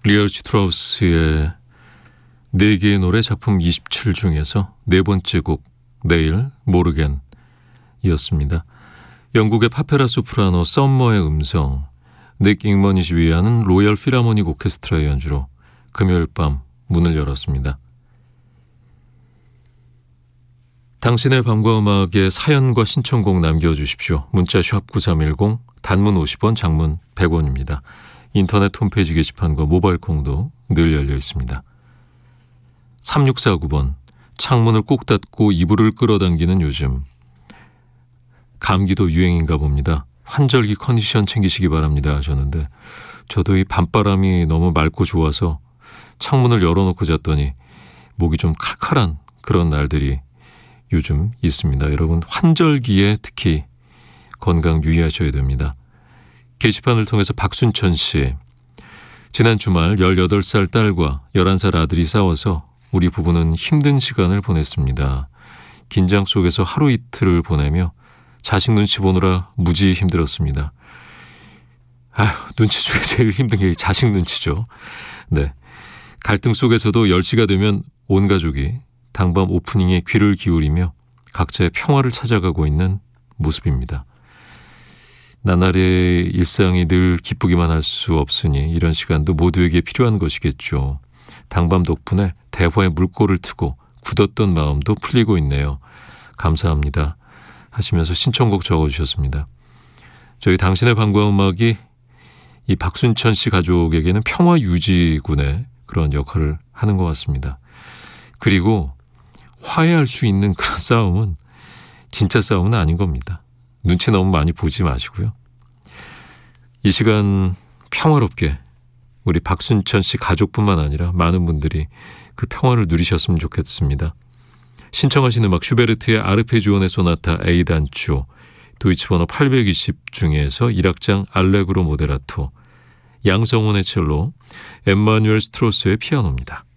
리얼 슈트라우스의 4개의 노래 작품 27 중에서 네 번째 곡 내일 모르겐이었습니다. 영국의 파페라 소프라노 썸머의 음성, 닉 잉머니 지휘하는 로열 필하모닉 오케스트라의 연주로 금요일 밤 문을 열었습니다. 당신의 밤과 음악에 사연과 신청곡 남겨주십시오. 문자 샵 9310, 단문 50원, 장문 100원입니다. 인터넷 홈페이지 게시판과 모바일 콩도 늘 열려 있습니다. 3649번, 창문을 꼭 닫고 이불을 끌어당기는 요즘. 감기도 유행인가 봅니다. 환절기 컨디션 챙기시기 바랍니다 하셨는데, 저도 이 밤바람이 너무 맑고 좋아서 창문을 열어놓고 잤더니 목이 좀 칼칼한 그런 날들이 요즘 있습니다. 여러분 환절기에 특히 건강 유의하셔야 됩니다. 게시판을 통해서 박순천 씨, 지난 주말 18살 딸과 11살 아들이 싸워서 우리 부부는 힘든 시간을 보냈습니다. 긴장 속에서 하루 이틀을 보내며 자식 눈치 보느라 무지 힘들었습니다. 눈치 중에 제일 힘든 게 자식 눈치죠. 네, 갈등 속에서도 10시가 되면 온 가족이 당밤 오프닝에 귀를 기울이며 각자의 평화를 찾아가고 있는 모습입니다. 나날의 일상이 늘 기쁘기만 할 수 없으니 이런 시간도 모두에게 필요한 것이겠죠. 당밤 덕분에 대화의 물꼬를 트고 굳었던 마음도 풀리고 있네요. 감사합니다 하시면서 신청곡 적어주셨습니다. 저희 당신의 밤과 음악이 이 박순천 씨 가족에게는 평화 유지군의 그런 역할을 하는 것 같습니다. 그리고 화해할 수 있는 그런 싸움은 진짜 싸움은 아닌 겁니다. 눈치 너무 많이 보지 마시고요. 이 시간 평화롭게 우리 박순천 씨 가족뿐만 아니라 많은 분들이 그 평화를 누리셨으면 좋겠습니다. 신청하신 음악 슈베르트의 아르페지오네 소나타 A 단추, 도이치 번호 820 중에서 1악장 알레그로 모데라토, 양성훈의 첼로, 엠마누엘 스트로스의 피아노입니다.